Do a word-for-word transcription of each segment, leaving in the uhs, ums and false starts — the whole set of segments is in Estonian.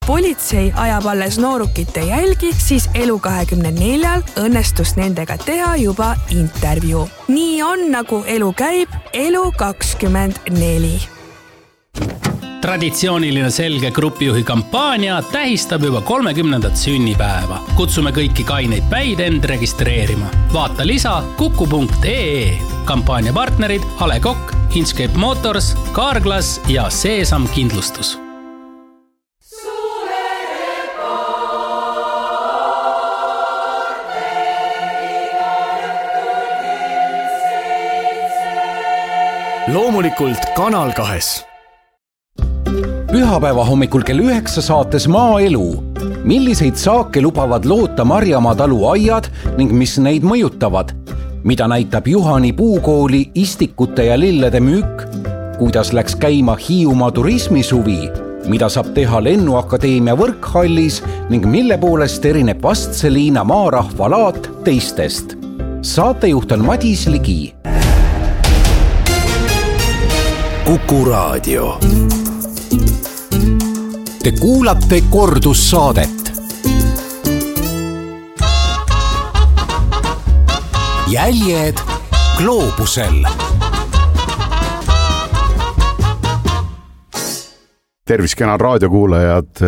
politsei ajab alles noorukite jälgi, siis Elu kahekümne neljal õnnestus nendega teha juba intervjuu. Nii on, nagu elu käib, Elu kakskümmend neli. Traditsiooniline selge grupijuhi kampaania tähistab juba kolmekümnendat sünnipäeva. Kutsume kõiki kaineid päid end registreerima. Vaata lisa kuku punkt ee. Kampaania partnerid Ale Kokk, Inscape Motors, Carglass ja Seesam Kindlustus. Loomulikult Kanal kahes. Pühapäeva hommikul kell üheksa saates Maaelu. Milliseid saake lubavad loota Marjamaa talu aiad ning mis neid mõjutavad? Mida näitab Juhani puukooli istikute ja lillede müük? Kuidas läks käima Hiiumaa turismisuvi? Mida saab teha Lennuakadeemia võrkhallis ning mille poolest erineb Vastseliina maarahva laat teistest? Saatejuht on Madis Ligi. Kuku Raadio. Te kuulate kordussaadet. Jäljed gloobusel. Tervis, kenad raadiokuulajad.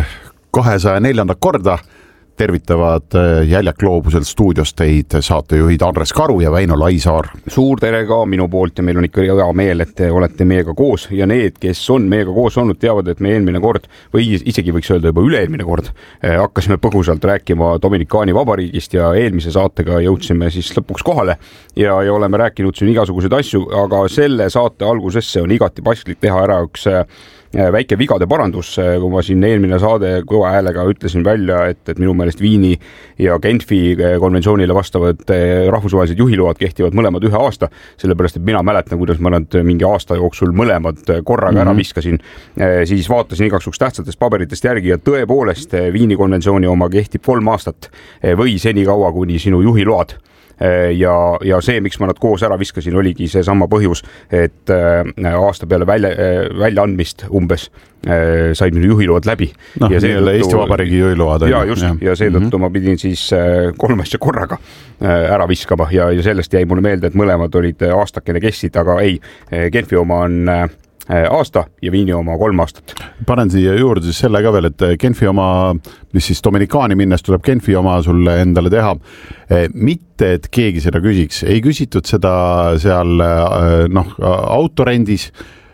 kahesaja neljanda korda tervitavad Jäljed gloobusel stuudios teid saatejuhid Andres Karu ja Väino Laisaar. Suur tere ka minu poolt ja meil on ikka hea meel, et te olete meiega koos ja need, kes on meiega koos olnud, teavad, et me eelmine kord või isegi võiks öelda juba üle-eelmine kord hakkasime põgusalt rääkima Dominikaani vabariigist ja eelmise saatega jõudsime siis lõpuks kohale ja, ja oleme rääkinud siin igasuguseid asju, aga selle saate algusesse on igati paslik teha ära üks väike vigade parandus, kui ma siin eelmine saade kõva häälega ütlesin välja, et, et minu meelest Viini ja Genfi konventsioonile vastavad rahvusvahelised juhiload kehtivad mõlemad ühe aasta, sellepärast et mina mäletan, kuidas ma nad mingi aasta jooksul mõlemad korraga mm-hmm. ära viskasin, siis vaatasin igasuguks tähtsatest paberitest järgi ja tõepoolest Viini konventsiooni oma kehtib kolm aastat või seni kaua, kuni sinu juhiload. Ja, ja see, miks ma nad koos ära viskasin, oligi see sama põhjus, et aasta peale välja, välja andmist umbes said minu juhiload läbi. No, ja see tõttu, Eesti Vabariigi juhiload. Ja just, ja, ja seetõttu mm-hmm. ma pidin siis kolm asja korraga ära viskama ja, ja sellest jäi mulle meelde, et mõlemad olid aastakene kestsid, aga ei, Genfi oma on aasta ja Viini oma kolm aastat. Panen siia juurde siis selle ka veel, et Genfi oma, mis siis Dominikaani minnes tuleb Genfi oma sulle endale teha. Mitte, et keegi seda küsiks. Ei küsitud seda seal noh, autorendis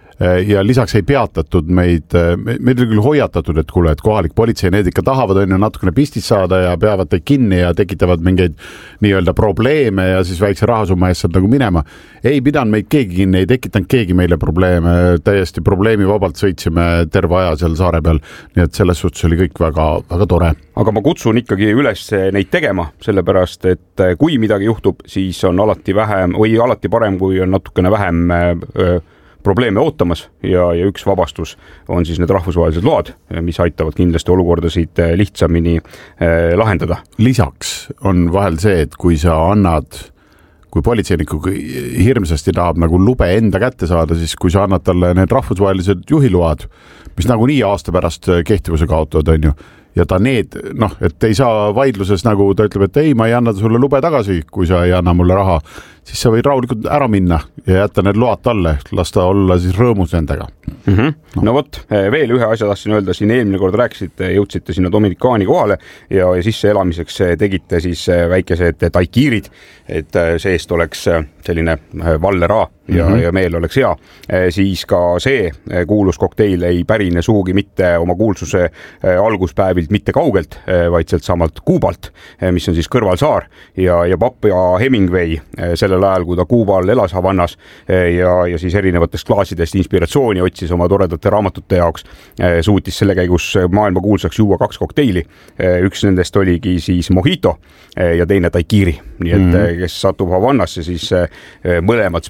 ja lisaks ei peatatud meid, meid oli küll hoiatatud, et kuule, et kohalik politsei need ikka tahavad on ju natukene pistis saada ja peavad teid kinni ja tekitavad mingeid nii-öelda probleeme ja siis väikse rahasumma eest saad nagu minema. Ei pidanud meid keegi kinni, ei tekitanud keegi meile probleeme, täiesti probleemi vabalt sõitsime terve aja seal saare peal, nii et selles suhtes oli kõik väga, väga tore. Aga ma kutsun ikkagi üles neid tegema, sellepärast, et kui midagi juhtub, siis on alati vähem või alati parem, kui on natukene vähem öö, probleeme ootamas ja, ja üks vabastus on siis need rahvusvahelised load, mis aitavad kindlasti olukordasid lihtsamini eh, lahendada. Lisaks on vahel see, et kui sa annad, kui politseiniku hirmsasti tahab nagu lube enda kätte saada, siis kui sa annad talle need rahvusvahelised juhiload, mis nagu nii aasta pärast kehtivuse kaotavad, on ju, ja ta need, noh, et ei saa vaidluses nagu ta ütleb, et ei, ma ei anna sulle lube tagasi, kui sa ei anna mulle raha, siis sa võid rahulikult ära minna ja jätta need load talle, lasta olla siis rõõmus nendega. Mm-hmm. No, no vot, veel ühe asja tahtsin öelda, siin eelmine kord rääkisite, jõudsite sinna Dominikaani kohale ja, ja sisse elamiseks tegite siis väikesed taikiirid, et seest oleks selline valleraa ja, mm-hmm. ja meel oleks hea. Siis ka see kuulus kokteil ei pärine suugi mitte oma kuulsuse alguspäevilt mitte kaugelt, vaid sealt samalt Kuubalt, mis on siis kõrvalsaar ja, ja papp ja Hemingway sellel ajal, kui ta Kuubal elas Havannas ja, ja siis erinevatest klaasidest inspiratsiooni otsis oma toredate raamatute jaoks, suutis selle käigus maailma kuulsaks juua kaks kokteili. Üks nendest oligi siis mojito ja teine taikiiri. Nii et mm-hmm. kes satub Havannasse, siis mõlemad spetsial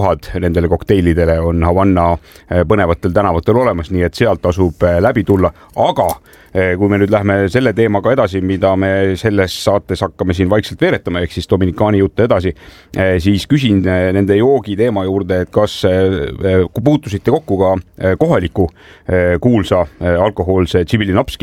kohad nendele kokteilidele on Havanna põnevatel tänavatel olemas, nii et sealt tasub läbi tulla, aga kui me nüüd lähme selle teemaga edasi, mida me selles saates hakkame siin vaikselt veeretama, ehk siis Dominikaani jutte edasi, siis küsin nende joogi teema juurde, et kas puutusite kokku ka kohaliku kuulsa alkohoolse Tšivilinapski